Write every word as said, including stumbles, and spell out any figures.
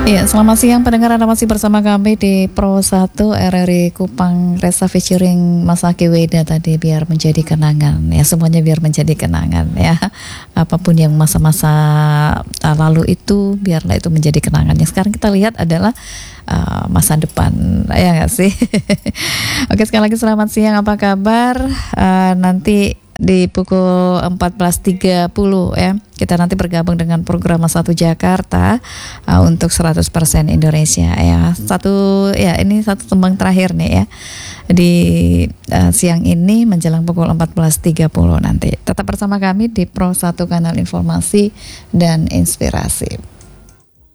Ya, selamat siang pendengar, Anda masih bersama kami di Pro satu R R I Kupang Resa featuring Mas Aki Weda tadi, biar menjadi kenangan ya, semuanya biar menjadi kenangan ya. Apapun yang masa-masa uh, lalu itu biarlah itu menjadi kenangan. Yang sekarang kita lihat adalah uh, masa depan, ya nggak sih? Oke, sekali lagi selamat siang, apa kabar? Uh, nanti di pukul empat belas tiga puluh ya, kita nanti bergabung dengan program Satu Jakarta uh, untuk seratus persen Indonesia ya. Satu ya, ini satu tembang terakhir nih ya di uh, siang ini menjelang pukul empat belas tiga puluh nanti. Tetap bersama kami di Pro satu, kanal informasi dan inspirasi.